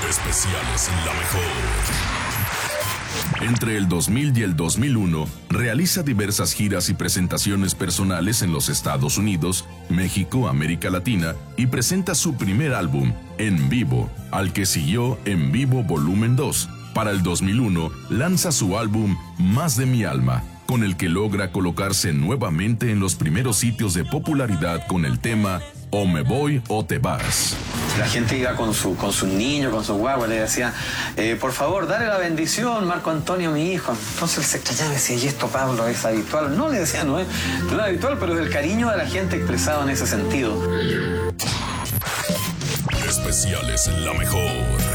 Especiales en La Mejor. Entre el 2000 y el 2001, realiza diversas giras y presentaciones personales en los Estados Unidos, México, América Latina y presenta su primer álbum, En Vivo, al que siguió En Vivo Volumen 2. Para el 2001, lanza su álbum Más de mi alma, con el que logra colocarse nuevamente en los primeros sitios de popularidad con el tema O me voy o te vas. La gente iba con su niño, con su guagua, le decía, por favor, dale la bendición, Marco Antonio, mi hijo. Entonces él se extrañaba y decía, ¿y esto, Pablo, es habitual? No, le decía, no es habitual, pero es el cariño de la gente expresado en ese sentido. Especiales en La Mejor.